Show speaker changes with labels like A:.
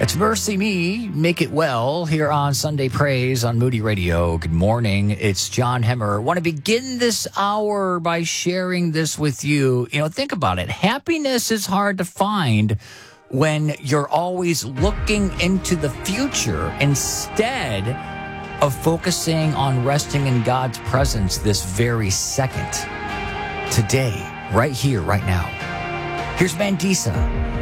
A: It's Mercy Me, Make It Well, here on Sunday Praise on Moody Radio. Good morning. It's John Hemmer. Want to begin this hour by sharing this with you. Think about it. Happiness is hard to find when you're always looking into the future instead of focusing on resting in God's presence this very second. Today, right here, right now. Here's Mandisa